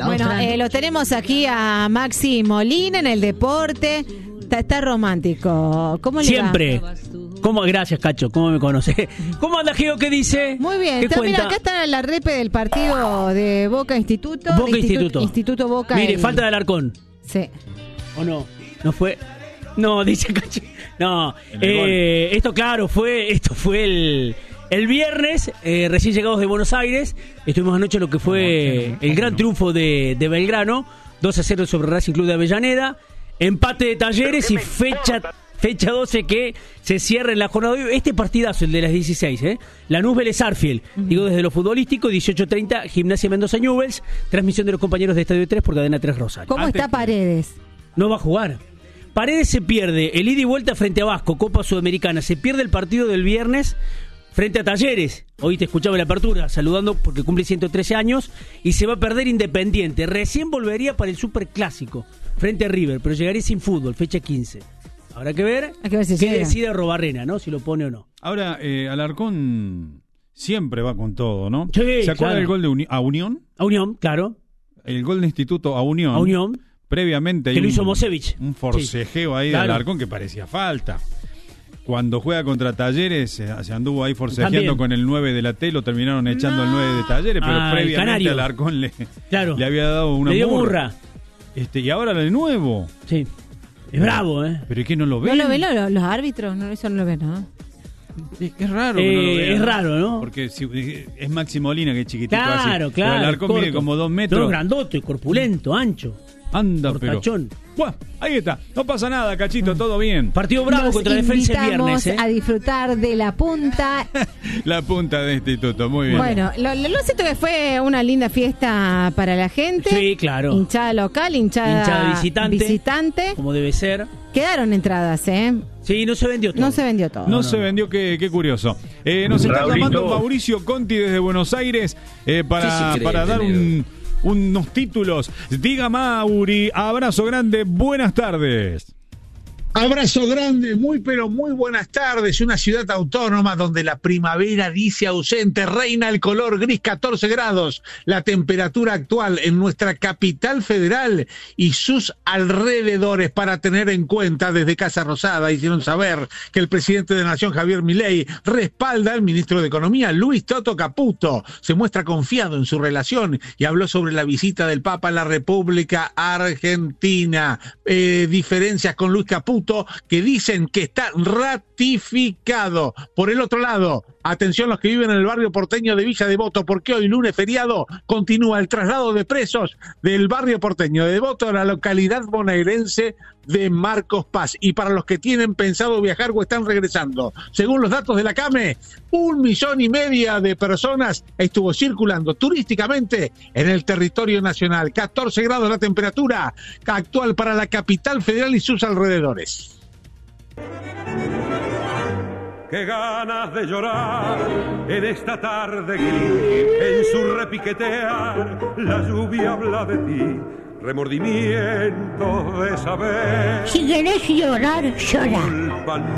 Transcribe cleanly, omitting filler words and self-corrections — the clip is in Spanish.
la Bueno, otra. lo tenemos aquí a Maxi Molina en el deporte. Está romántico. ¿Cómo le Siempre. va? ¿Cómo? Gracias, Cacho. ¿Cómo me conoce? ¿Cómo anda, Geo? ¿Qué dice? Muy bien. ¿Qué Mira, cuenta? acá está la repe del partido de Boca Instituto. Boca Instituto. Instituto Boca. Mire, falta de Alarcón. Sí. ¿O no? ¿No fue? No, dice Cacho. No. Esto, claro, esto fue el viernes, recién llegados de Buenos Aires. Estuvimos anoche en lo que fue el gran triunfo de Belgrano. 2-0 sobre Racing Club de Avellaneda. Empate de Talleres y fecha 12 que se cierra en la jornada de hoy. Este partidazo, el de las 16, Lanús Vélez Arfield. Digo, desde lo futbolístico, 18:30, Gimnasia Mendoza Newell's. Transmisión de los compañeros de Estadio 3 por Cadena 3 Rosario. ¿Cómo está Paredes? No va a jugar. Paredes se pierde el ida y vuelta frente a Vasco, Copa Sudamericana. Se pierde el partido del viernes frente a Talleres. Hoy te escuchaba en la apertura, saludando porque cumple 113 años. Y se va a perder Independiente. Recién volvería para el Superclásico frente a River, pero llegaría sin fútbol, fecha 15. Habrá que ver, si qué llega. decide Robarrena, ¿no? Si lo pone o no. Ahora, Alarcón siempre va con todo, ¿no? Sí, ¿Se acuerda claro. del gol de a Unión? A Unión, claro. El gol de Instituto a Unión. A Unión. Previamente Que hay lo hizo Mosevich. un forcejeo ahí claro. de Alarcón que parecía falta. Cuando juega contra Talleres se anduvo ahí forcejeando También. con el 9 de la T, lo terminaron echando al 9 de Talleres, pero el previamente canario. Alarcón le había dado una Le dio murra. Y ahora de nuevo. Sí. Es bravo, ¿eh? ¿Pero es que no lo ¿No ven? lo ven los árbitros? No, eso no lo ven, ¿no? Es raro que no lo vean. Es raro, ¿no? Porque es Maxi Molina, que es chiquitito así. Claro, Pero claro. Alarcón mide como 2 metros. Todo grandote, corpulento, ancho. Anda, Portachón. pero... Buah, ahí está. No pasa nada, Cachito, todo bien. Partido bravo Los contra Defensa el invitamos viernes, a disfrutar de la punta. La punta de Instituto, muy bien. Bueno, lo cierto que fue una linda fiesta para la gente. Sí, claro. Hinchada local, hinchada visitante. Como debe ser. Quedaron entradas, ¿eh? Sí, no se vendió todo. No se vendió todo. No se vendió, qué curioso. Nos está llamando Mauricio Conti desde Buenos Aires para dar unos títulos. Diga, Mauri, abrazo grande, buenas tardes. Abrazo grande, pero muy buenas tardes. Una ciudad autónoma donde la primavera dice ausente, reina el color gris, 14 grados. La temperatura actual en nuestra capital federal y sus alrededores, para tener en cuenta. Desde Casa Rosada hicieron saber que el presidente de la Nación, Javier Milei, respalda al ministro de Economía, Luis Toto Caputo. Se muestra confiado en su relación y habló sobre la visita del Papa a la República Argentina. Diferencias con Luis Caputo, que dicen que está ratificado. Por el otro lado, atención los que viven en el barrio porteño de Villa Devoto, porque hoy, lunes feriado, continúa el traslado de presos del barrio porteño de Devoto a la localidad bonaerense de Marcos Paz. Y para los que tienen pensado viajar o están regresando, según los datos de la CAME, 1,5 millones de personas estuvo circulando turísticamente en el territorio nacional. 14 grados la temperatura actual para la capital federal y sus alrededores. Qué ganas de llorar en esta tarde gris, en su repiquetear la lluvia habla de ti, remordimiento de saber. Si querés llorar, llora.